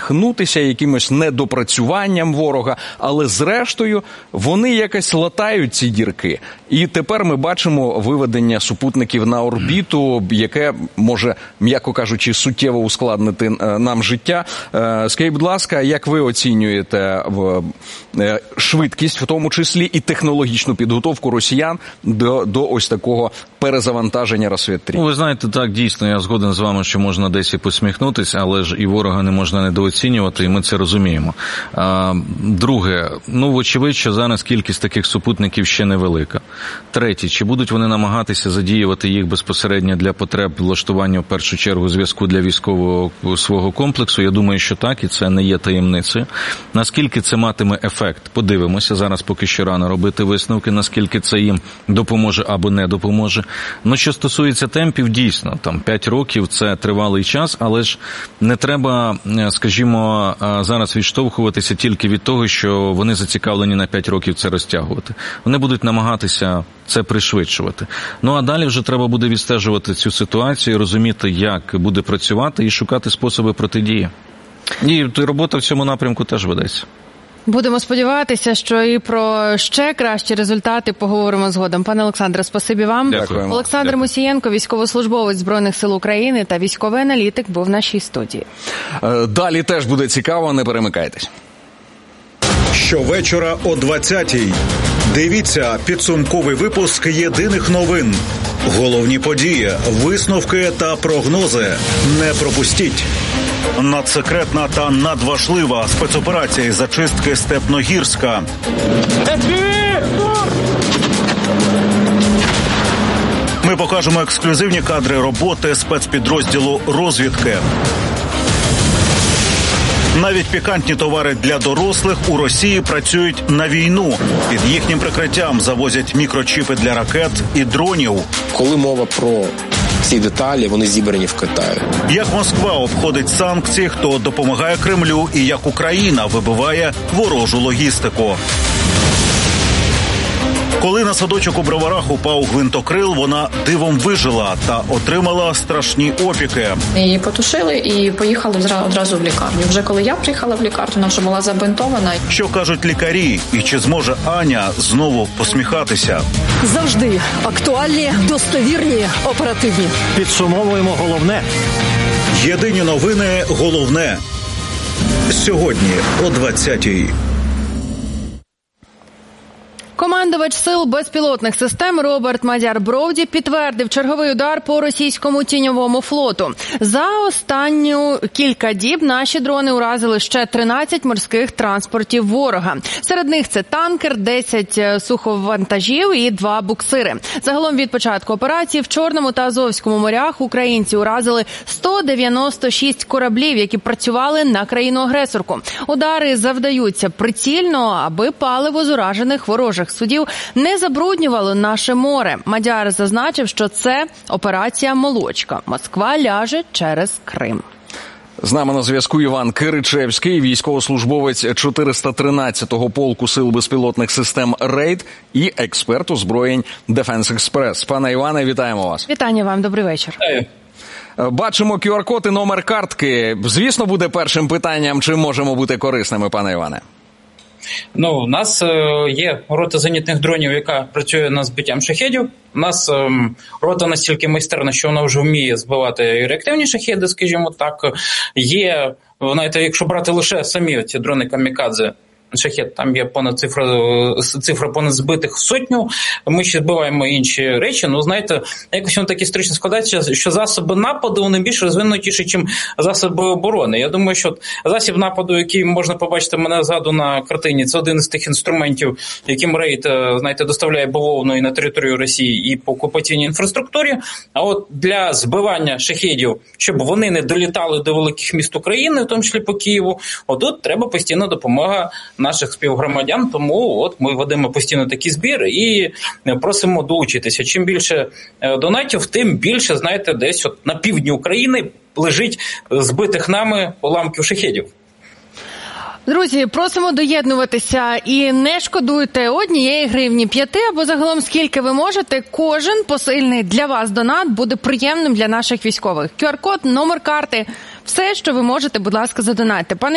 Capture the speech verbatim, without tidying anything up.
замахнутися якимось недопрацюванням ворога, але зрештою вони якось латають ці дірки. І тепер ми бачимо виведення супутників на орбіту, яке може, м'яко кажучи, суттєво ускладнити нам життя. Скажіть, будь ласка, як ви оцінюєте швидкість, в тому числі і технологічну підготовку росіян до, до ось такого перезавантаження Рассвет три? Ну, ви знаєте, так, дійсно, я згоден з вами, що можна десь і посміхнутися, але ж і ворога не можна недооцінювати, і ми це розуміємо. А, друге, ну, вочевидь, що зараз кількість таких супутників ще невелика. Третє, чи будуть вони намагатися задіювати їх безпосередньо для потреб влаштування, в першу чергу, зв'язку для військового свого комплексу? Я думаю, що так, і це не є таємницею. Наскільки це матиме ефект? Подивимося, зараз поки що рано робити висновки, наскільки це їм допоможе або не допоможе. Ну, що стосується темпів, дійсно, там п'ять років – це тривалий час, але ж не треба, скажімо, зараз відштовхуватися тільки від того, що вони зацікавлені на п'ять років це розтягувати. Вони будуть намагатися це пришвидшувати. Ну, а далі вже треба буде відстежувати цю ситуацію, розуміти, як буде працювати і шукати способи протидії. І робота в цьому напрямку теж ведеться. Будемо сподіватися, що і про ще кращі результати поговоримо згодом. Пане Олександре, спасибі вам. Дякуємо. Олександр Дякую. Мусієнко, військовослужбовець Збройних сил України та військовий аналітик, був в нашій студії. Далі теж буде цікаво, не перемикайтесь. Щовечора о двадцятій. Дивіться підсумковий випуск єдиних новин. Головні події, висновки та прогнози. Не пропустіть. Надсекретна та надважлива спецоперація із зачистки Степногірська. Ми покажемо ексклюзивні кадри роботи спецпідрозділу розвідки. Навіть пікантні товари для дорослих у Росії працюють на війну. Під їхнім прикриттям завозять мікрочіпи для ракет і дронів. Коли мова про ці деталі, вони зібрані в Китаї. Як Москва обходить санкції, хто допомагає Кремлю і як Україна вибиває ворожу логістику. Коли на садочок у Броварах упав гвинтокрил, вона дивом вижила та отримала страшні опіки. Її потушили і поїхали одразу в лікарню. Вже коли я приїхала в лікарню, вона вже була забинтована. Що кажуть лікарі і чи зможе Аня знову посміхатися? Завжди актуальні, достовірні, оперативні. Підсумовуємо головне. Єдині новини головне. Сьогодні о двадцятій. Командувач сил безпілотних систем Роберт Мадяр-Броуді підтвердив черговий удар по російському тіньовому флоту. За останню кілька діб наші дрони уразили ще тринадцять морських транспортів ворога. Серед них це танкер, десять суховантажів і два буксири. Загалом від початку операції в Чорному та Азовському морях українці уразили сто дев'яносто шість кораблів, які працювали на країну-агресорку. Удари завдаються прицільно, аби паливо з уражених ворожих судів не забруднювало наше море. Мадяр зазначив, що це операція «Молочка». Москва ляже через Крим. З нами на зв'язку Іван Киричевський, військовослужбовець чотириста тринадцятого полку сил безпілотних систем «Рейд» і експерт озброєнь «Дефенс Експрес». Пане Іване, вітаємо вас. Вітання вам, добрий вечір. Бачимо кю ар-код і номер картки. Звісно, буде першим питанням, чи можемо бути корисними, пане Іване? Ну, у нас е, є рота зенітних дронів, яка працює над збиттям шахедів. У нас е, рота настільки майстерна, що вона вже вміє збивати і реактивні шахеди, скажімо так. Є, знаєте, якщо брати лише самі ці дрони камікадзе, шахет, там є понад цифра, цифра понад збитих сотню, ми ще збиваємо інші речі. Ну, знаєте, якось воно так історично складається, що засоби нападу, вони більш розвинутіші, ніж засоби оборони. Я думаю, що засіб нападу, який можна побачити мене ззаду на картині, це один із тих інструментів, яким рейд, знаєте, доставляє бавовну і на територію Росії, і по окупаційній інфраструктурі. А от для збивання шахедів, щоб вони не долітали до великих міст України, в тому числі по Києву, отут треба постійна допомога наших співгромадян, тому от ми ведемо постійно такий збір і просимо долучитися. Чим більше донатів, тим більше, знаєте, десь от на півдні України лежить збитих нами уламків шахедів. Друзі, просимо доєднуватися і не шкодуйте однієї гривні, п'яти або загалом скільки ви можете. Кожен посильний для вас донат буде приємним для наших військових. кю ар-код, номер карти, все, що ви можете, будь ласка, задонатьте. Пане